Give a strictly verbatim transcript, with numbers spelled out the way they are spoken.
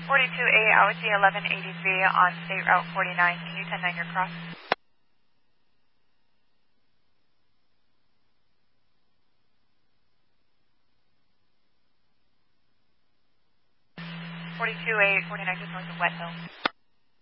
forty-two A, Audi eleven eighty-three on State Route forty-nine. Can you ten nine your cross? forty-two A, forty-nine just north of Wet Hill.